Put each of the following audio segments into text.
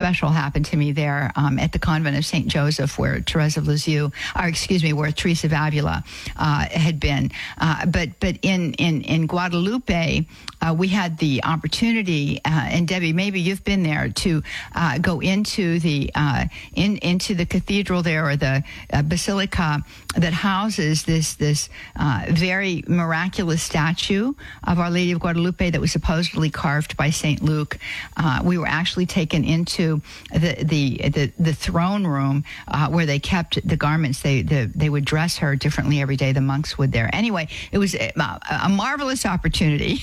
special happened to me there at the convent of St. Joseph, where Teresa of Avila had been. But in Guadalupe, we had the opportunity, and Debbie, maybe you've been there, to go into the cathedral there, or the basilica that houses this very miraculous statue of Our Lady of Guadalupe that was supposedly carved by St. Luke. We were actually taken into the throne room where they kept the garments. They would dress her differently every day. The monks would there. Anyway, it was a marvelous opportunity.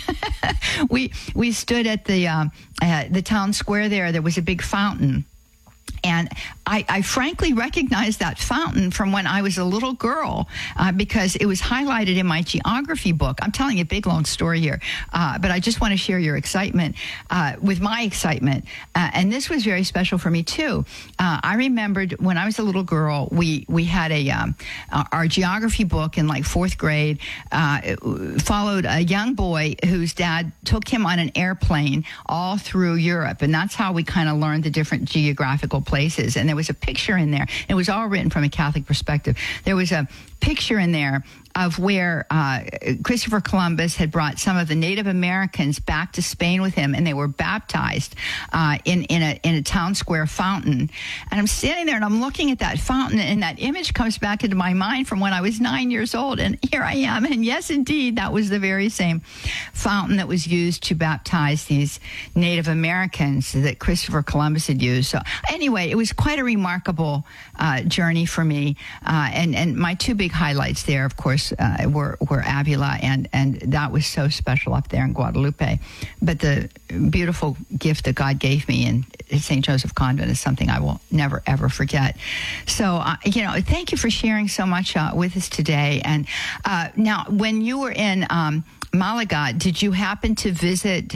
We stood at the town square there. There was a big fountain. And I frankly recognized that fountain from when I was a little girl because it was highlighted in my geography book. I'm telling you a big, long story here, but I just want to share your excitement with my excitement. And this was very special for me, too. I remembered when I was a little girl, we had our geography book in like fourth grade followed a young boy whose dad took him on an airplane all through Europe. And that's how we kind of learned the different geographical places. And there was a picture in there. It was all written from a Catholic perspective. There was a picture in there of where Christopher Columbus had brought some of the Native Americans back to Spain with him, and they were baptized in a town square fountain. And I'm standing there and I'm looking at that fountain, and that image comes back into my mind from when I was 9 years old, and here I am. And yes, indeed, that was the very same fountain that was used to baptize these Native Americans that Christopher Columbus had used. So anyway, it was quite a remarkable journey for me. And my two big highlights there, of course, were Avila, and that was so special up there in Guadalupe. But the beautiful gift that God gave me in St. Joseph Convent is something I will never, ever forget. So, thank you for sharing so much with us today. And now, when you were in Malaga, did you happen to visit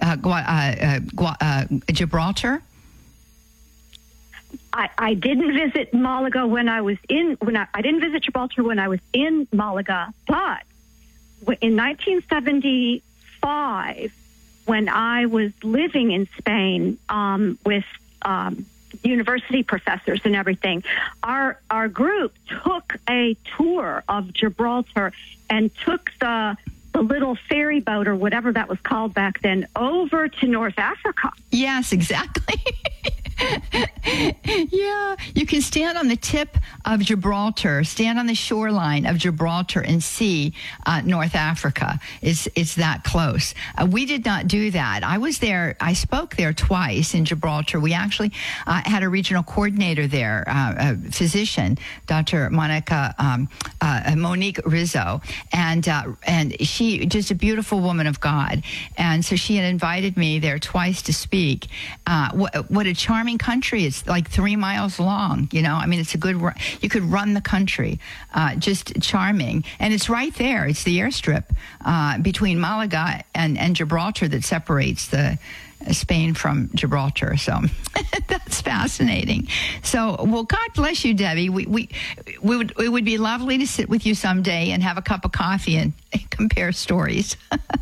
Gibraltar? I didn't visit Malaga I didn't visit Gibraltar when I was in Malaga, but in 1975, when I was living in Spain with university professors and everything, our group took a tour of Gibraltar and took the little ferry boat, or whatever that was called back then, over to North Africa. Yes, exactly. Yeah, you can stand on the tip of Gibraltar, stand on the shoreline of Gibraltar, and see North Africa. It's that close. We did not do that. I was there. I spoke there twice in Gibraltar. We actually had a regional coordinator there, a physician, Dr. Monique Rizzo, and she just a beautiful woman of God. And so she had invited me there twice to speak. What a charming country. It's like 3 miles long. It's a good, you could run the country, just charming. And it's right there. It's the airstrip between Malaga and Gibraltar that separates the Spain from Gibraltar. So that's fascinating. So, well, God bless you, Debbie. It would be lovely to sit with you someday and have a cup of coffee and compare stories.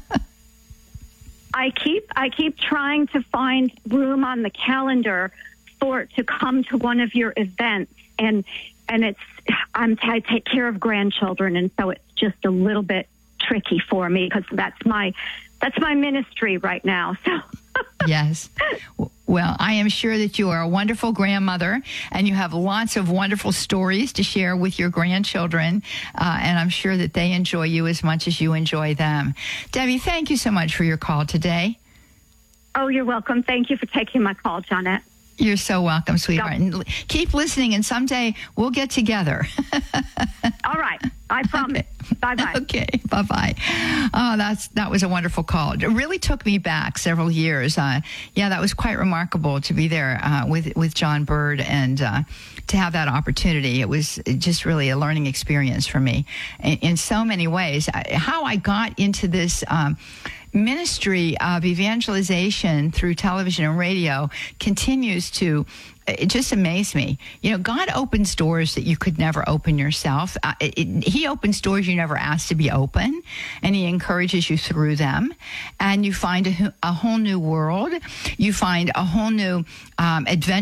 I keep trying to find room on the calendar to come to one of your events, and I take care of grandchildren, and so it's just a little bit tricky for me because that's my ministry right now. So. Yes. Well, I am sure that you are a wonderful grandmother, and you have lots of wonderful stories to share with your grandchildren, and I'm sure that they enjoy you as much as you enjoy them. Debbie, thank you so much for your call today. Oh, you're welcome. Thank you for taking my call, Johnette. You're so welcome, sweetheart. And keep listening, and someday we'll get together. All right. I promise. Okay. Bye-bye. Okay. Bye-bye. Oh, that was a wonderful call. It really took me back several years. That was quite remarkable to be there with John Bird and to have that opportunity. It was just really a learning experience for me in so many ways. How I got into this ministry of evangelization through television and radio continues to just amaze me. God opens doors that you could never open yourself. He opens doors you never asked to be open, and he encourages you through them. And you find a whole new world. You find a whole new adventure.